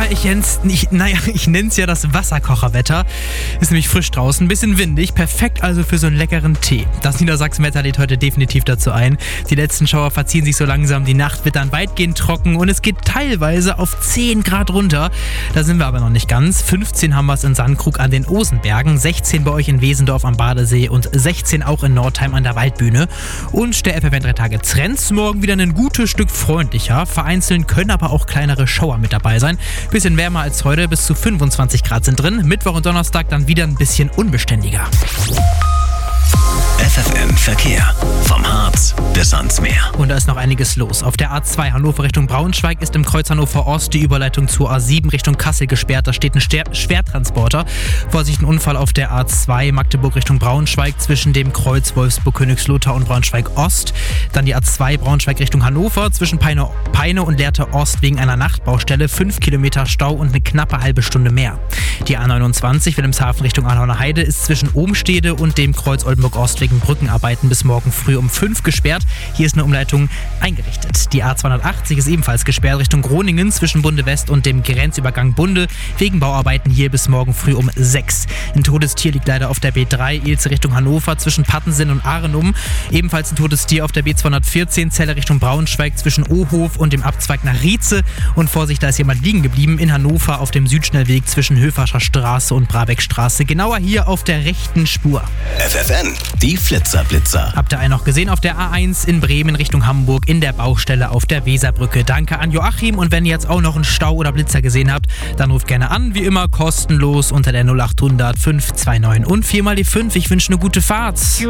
ich nenne es ja das Wasserkocherwetter. Ist nämlich frisch draußen, ein bisschen windig, perfekt also für so einen leckeren Tee. Das Niedersachsenwetter lädt heute definitiv dazu ein. Die letzten Schauer verziehen sich so langsam, die Nacht wird dann weitgehend trocken und es geht teilweise auf 10 Grad runter. Da sind wir aber noch nicht ganz. 15 haben wir es in Sandkrug an den Osenbergen, 16 bei euch in Wesendorf am Badesee und 16 auch in Nordheim an der Waldbühne. Und der FFN 3 Tage Trends morgen wieder ein gutes Stück freundlicher. Vereinzelt können aber auch kleinere Schauer mit dabei sein. Bisschen wärmer als heute, bis zu 25 Grad sind drin. Mittwoch und Donnerstag dann wieder ein bisschen unbeständiger. FFN Verkehr. Vom Harz bis ans Meer. Und da ist noch einiges los. Auf der A2 Hannover Richtung Braunschweig ist im Kreuz Hannover Ost die Überleitung zur A7 Richtung Kassel gesperrt. Da steht ein Schwertransporter. Vorsicht, ein Unfall auf der A2 Magdeburg Richtung Braunschweig zwischen dem Kreuz Wolfsburg-Königslutter und Braunschweig Ost. Dann die A2 Braunschweig Richtung Hannover zwischen Peine und Lehrte Ost wegen einer Nachtbaustelle. 5 Kilometer Stau und eine knappe halbe Stunde mehr. Die A29 Wilhelmshaven Richtung Arnauer Heide ist zwischen Obenstede und dem Kreuz Oldenburg Ost wegen Brückenarbeiten bis morgen früh um 5 gesperrt. Hier ist eine Umleitung eingerichtet. Die A280 ist ebenfalls gesperrt Richtung Groningen zwischen Bunde West und dem Grenzübergang Bunde wegen Bauarbeiten hier bis morgen früh um 6. Ein Todestier liegt leider auf der B3 Ilze Richtung Hannover zwischen Pattensen und Arenum. Ebenfalls ein Todestier auf der B214 Celle Richtung Braunschweig zwischen Ohof und dem Abzweig nach Rietze. Und Vorsicht, da ist jemand liegen geblieben in Hannover auf dem Südschnellweg zwischen Höferscher Straße und Brabeckstraße. Genauer hier auf der rechten Spur. FFN, die Flitzer-Blitzer. Habt ihr einen noch gesehen auf der A1 in Bremen Richtung Hamburg in der Baustelle auf der Weserbrücke? Danke an Joachim und wenn ihr jetzt auch noch einen Stau oder Blitzer gesehen habt, dann ruft gerne an, wie immer kostenlos unter der 0800 529 und 4 mal die 5. Ich wünsche eine gute Fahrt.